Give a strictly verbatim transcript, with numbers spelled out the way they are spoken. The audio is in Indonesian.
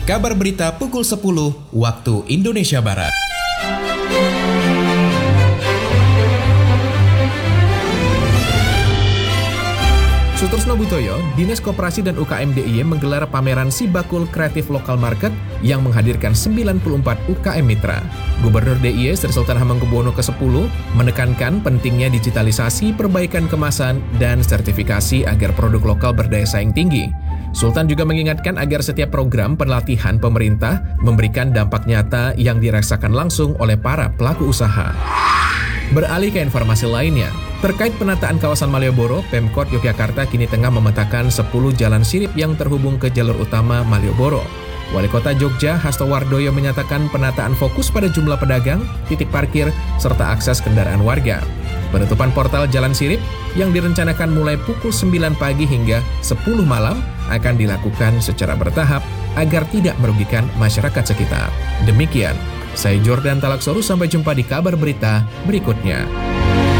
Kabar berita pukul sepuluh waktu Indonesia Barat. Sutrisno Butoyo, Dinas Koperasi dan U K M D I Y menggelar pameran Sibakul Kreatif Lokal Market yang menghadirkan sembilan puluh empat U K M mitra. Gubernur D I Y Sri Sultan Hamengkubuwono kesepuluh menekankan pentingnya digitalisasi, perbaikan kemasan, dan sertifikasi agar produk lokal berdaya saing tinggi. Sultan juga mengingatkan agar setiap program pelatihan pemerintah memberikan dampak nyata yang dirasakan langsung oleh para pelaku usaha. Beralih ke informasi lainnya, terkait penataan kawasan Malioboro, Pemkot Yogyakarta kini tengah memetakan sepuluh jalan sirip yang terhubung ke jalur utama Malioboro. Wali Kota Jogja, Hasto Wardoyo menyatakan penataan fokus pada jumlah pedagang, titik parkir, serta akses kendaraan warga. Penutupan portal jalan sirip yang direncanakan mulai pukul sembilan pagi hingga sepuluh malam akan dilakukan secara bertahap agar tidak merugikan masyarakat sekitar. Demikian, saya Jordan Talaksoru, sampai jumpa di kabar berita berikutnya.